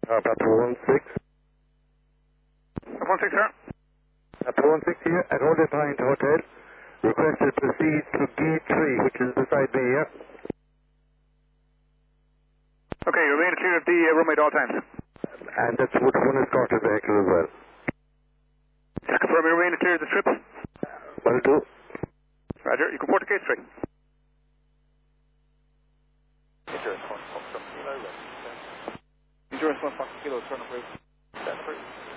Papa 16. Papa 16, sir. Papa 16 here at Hotel Pine Hotel. Requested to proceed to gate 3, which is beside me here. Okay, you remain clear of the runway at all times. And that's what one escorted vehicle as well. Just confirm you remain clear of the strip. Will do. Roger, you can report to gate 3. Endurance 1 Fox Kilo, Endurance 1 Fox Kilo, turn up route. Stand approved.